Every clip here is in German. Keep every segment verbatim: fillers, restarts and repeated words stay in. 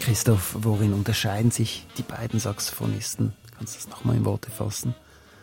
Christoph, worin unterscheiden sich die beiden Saxophonisten? Kannst du das nochmal in Worte fassen?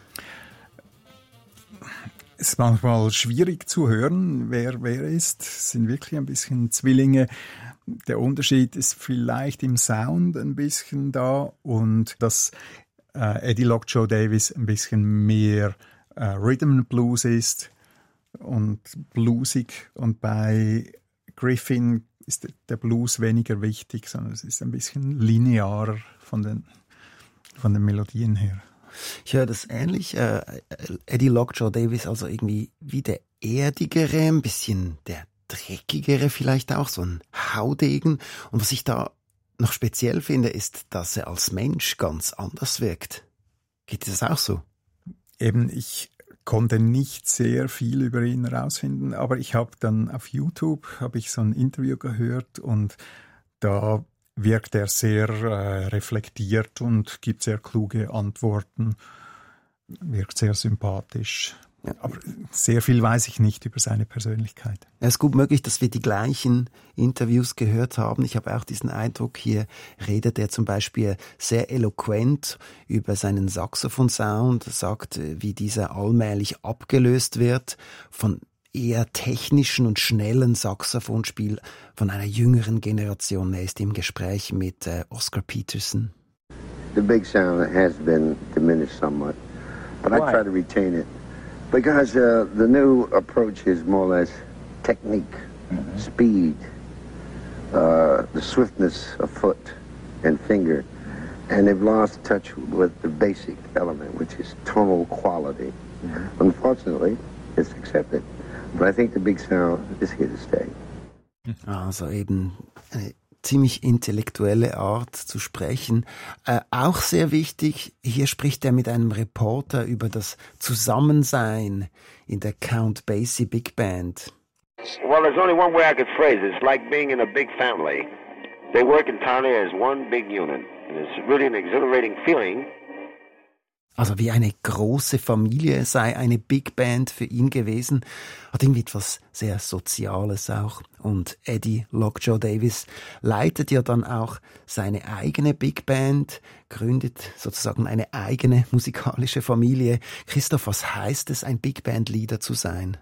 Es ist manchmal schwierig zu hören, wer wer ist. Es sind wirklich ein bisschen Zwillinge. Der Unterschied ist vielleicht im Sound ein bisschen da und dass äh, Eddie Lockjaw Davis ein bisschen mehr äh, Rhythm and Blues ist und bluesig, und bei Griffin ist der Blues weniger wichtig, sondern es ist ein bisschen linearer von den, von den Melodien her. Ich höre das ähnlich. Äh, Eddie Lockjaw Davis, also irgendwie wie der erdigere, ein bisschen der dreckigere vielleicht auch, so ein Haudegen. Und was ich da noch speziell finde, ist, dass er als Mensch ganz anders wirkt. Geht dir das auch so? Eben, ich konnte nicht sehr viel über ihn herausfinden, aber ich habe dann auf YouTube habe ich so ein Interview gehört und da wirkt er sehr äh, reflektiert und gibt sehr kluge Antworten, wirkt sehr sympathisch. Ja. Aber sehr viel weiß ich nicht über seine Persönlichkeit. Es ist gut möglich, dass wir die gleichen Interviews gehört haben. Ich habe auch diesen Eindruck, hier redet er zum Beispiel sehr eloquent über seinen Saxophonsound, sagt, wie dieser allmählich abgelöst wird von eher technischen und schnellen Saxophonspiel von einer jüngeren Generation. Er ist im Gespräch mit äh, Oscar Peterson. The big sound has been diminished somewhat, but Why? I try to retain it because uh, the new approach is more or less technique, mm-hmm. speed, uh, the swiftness of foot and finger, and they've lost touch with the basic element, which is tonal quality. Mm-hmm. Unfortunately, it's accepted. But I think the big sound is here to stay. Also eben eine ziemlich intellektuelle Art zu sprechen. Äh, auch sehr wichtig, hier spricht er mit einem Reporter über das Zusammensein in der Count Basie Big Band. Well, there's only one way I could phrase it. It's like being in a big family. They work entirely as one big unit. And it's really an exhilarating feeling. Also wie eine große Familie sei eine Big Band für ihn gewesen. Hat irgendwie etwas sehr Soziales auch. Und Eddie Lockjaw Davis leitet ja dann auch seine eigene Big Band, gründet sozusagen eine eigene musikalische Familie. Christoph, was heißt es, ein Big Band Leader zu sein?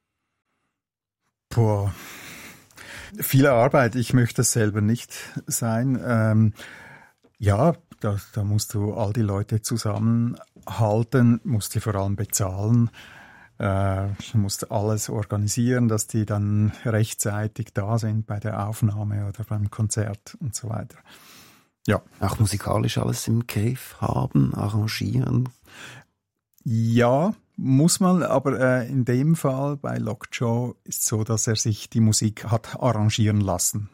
Boah, viele Arbeit. Ich möchte es selber nicht sein. Ähm, ja, Da, da musst du all die Leute zusammenhalten, musst die vor allem bezahlen, äh, musst alles organisieren, dass die dann rechtzeitig da sind bei der Aufnahme oder beim Konzert und so weiter. Ja. Auch musikalisch alles im Griff haben, arrangieren? Ja, muss man, aber äh, in dem Fall bei Lockjaw ist es so, dass er sich die Musik hat arrangieren lassen.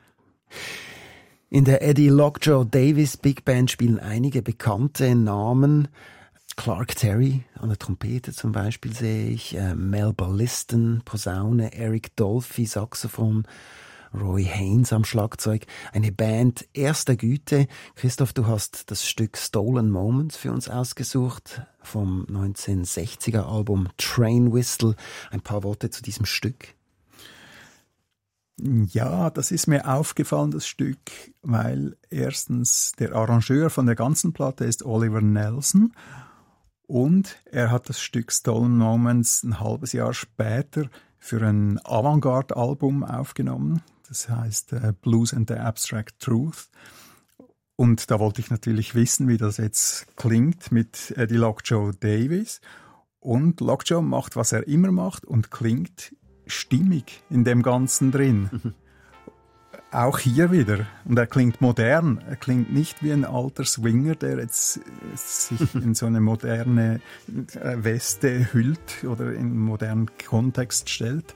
In der Eddie Lockjaw Davis Big Band spielen einige bekannte Namen. Clark Terry an der Trompete zum Beispiel sehe ich, äh, Melba Liston, Posaune, Eric Dolphy, Saxophon, Roy Haynes am Schlagzeug. Eine Band erster Güte. Christoph, du hast das Stück Stolen Moments für uns ausgesucht vom neunzehnhundertsechziger Album Train Whistle. Ein paar Worte zu diesem Stück. Ja, das ist mir aufgefallen, das Stück, weil erstens der Arrangeur von der ganzen Platte ist Oliver Nelson und er hat das Stück Stolen Moments ein halbes Jahr später für ein Avantgarde-Album aufgenommen, das heißt äh, Blues and the Abstract Truth. Und da wollte ich natürlich wissen, wie das jetzt klingt mit Eddie Lockjaw Davis. Und Lockjaw macht, was er immer macht und klingt stimmig in dem Ganzen drin. Mhm. Auch hier wieder. Und er klingt modern. Er klingt nicht wie ein alter Swinger, der jetzt sich in so eine moderne Weste hüllt oder in einen modernen Kontext stellt.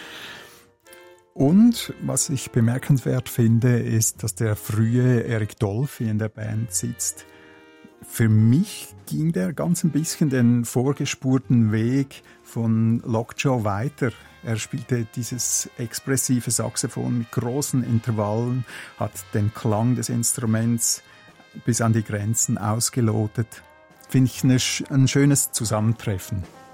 Und was ich bemerkenswert finde, ist, dass der frühe Eric Dolphy in der Band sitzt. Für mich ging der ganz ein bisschen den vorgespurten Weg von Lockjaw weiter. Er spielte dieses expressive Saxophon mit großen Intervallen, hat den Klang des Instruments bis an die Grenzen ausgelotet. Finde ich eine, ein schönes Zusammentreffen.